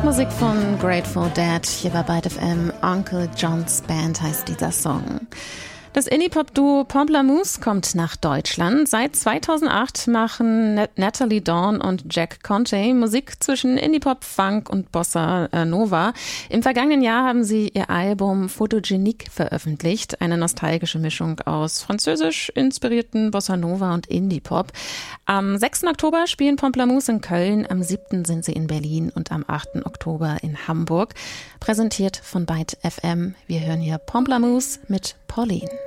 Musik von Grateful Dead, hier bei Byte FM. Uncle John's Band heißt dieser Song. Das Indie-Pop-Duo Pomplamoose kommt nach Deutschland. Seit 2008 machen Natalie Dawn und Jack Conte Musik zwischen Indie-Pop, Funk und Bossa Nova. Im vergangenen Jahr haben sie ihr Album Photogenique veröffentlicht, eine nostalgische Mischung aus französisch inspirierten Bossa Nova und Indie-Pop. Am 6. Oktober spielen Pomplamoose in Köln, am 7. sind sie in Berlin und am 8. Oktober in Hamburg. Präsentiert von Byte FM. Wir hören hier Pomplamoose mit Pauline.